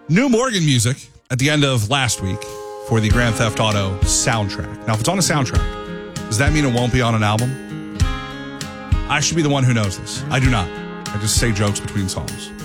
New Morgan music at the end of last week for the Grand Theft Auto soundtrack. Now, if it's on a soundtrack, does that mean it won't be on an album? I should be the one who knows this. I do not. I just say jokes between songs.